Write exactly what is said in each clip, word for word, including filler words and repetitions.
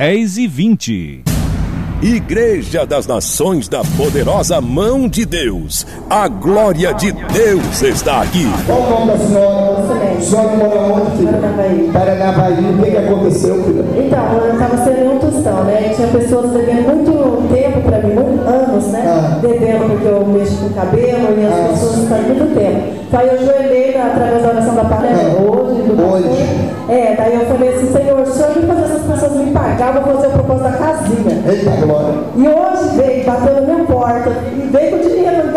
dez e vinte. Igreja das Nações da Poderosa Mão de Deus. A glória de Deus está aqui. Qual o nome da senhora? A senhora mora onde, filha? Paranavaí. Paranavaí. O que, que aconteceu, filha? Então, eu estava sendo um tostão, né? Tinha pessoas devendo muito tempo para mim, muitos anos, né? Ah. Devendo porque eu mexo com o cabelo e as ah. pessoas estão muito tempo. Então, eu ajoelhei através da oração da palavra hoje, do Hoje. É, daí eu falei assim, Senhor, se eu fazer essas pessoas me pagar, eu vou fazer o propósito da casinha. Eita, glória. E hoje veio, bateu na minha porta e veio com dinheiro da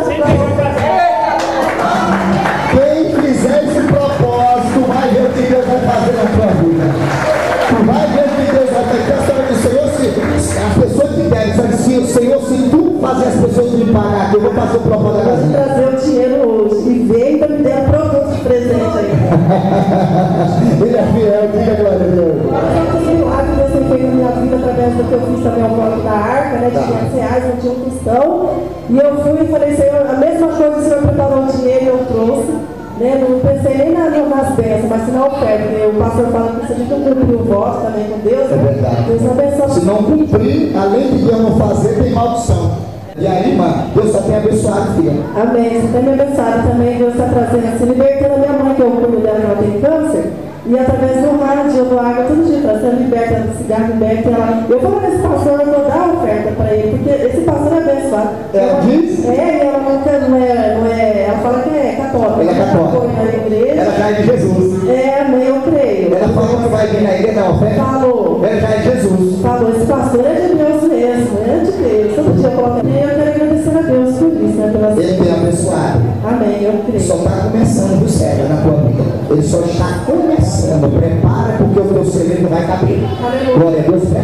Quem fizer esse propósito vai ver o que Deus vai fazer na tua vida. Tu vai ver o que Deus vai fazer. A história do Senhor, se as pessoas que derem, sabe assim, Senhor, se tu fazer as pessoas me pagar, que eu vou fazer o propósito da casinha. Eu vou trazer o dinheiro hoje. E veio e me deram produtos de presente aí. Ele é fiel, diga a glória a Deus. Deus tem feito na minha vida através do que eu fiz também ao bloco da arca, né? De quinhentos reais, não tinha um cristão. E eu fui e falei, Senhor, a mesma coisa, o Senhor preparou o dinheiro e eu trouxe. Né? Não pensei nem na, nas bênçãos, mas se não oferta, porque o pastor fala que se a gente não cumprir o voto também com Deus, é verdade. Deus não abençoa. Se não cumprir, além de Deus não fazer, tem maldição. E aí, irmã, Deus só tem abençoado, filha. Amém, você tem me abençoado também. Deus está trazendo, se libertando a minha mãe, que eu cuido dela, ela tem câncer. E através do rádio, eu dou água todo dia, ela sendo liberta, cigarro liberta. Ela... Eu vou nesse pastor, eu vou dar a oferta para ele, porque esse pastor é abençoado. Ela diz? É, e ela não, não, é, não é. Ela fala que é católica. Ela é católica. Ela na igreja. Ela já é de Jesus. É, amém, eu creio. Ela falou que vai vir na igreja dar oferta? Falou. Ela já é de Jesus. Falou, esse pastor é de Deus mesmo, é de Deus. Todo dia eu coloco. E eu quero agradecer a Deus por isso, né? Pela... Ele tem abençoado. Amém, eu creio. Só está começando do céu na tua vida. Ele só está começando. Prepara porque o teu segredo vai caber. Glória a Deus.